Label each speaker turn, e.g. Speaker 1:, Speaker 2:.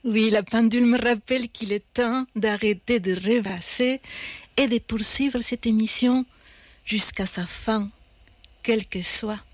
Speaker 1: Oui, la pendule me rappelle qu'il est temps d'arrêter de rêvasser et de poursuivre cette émission jusqu'à sa fin, quel que soit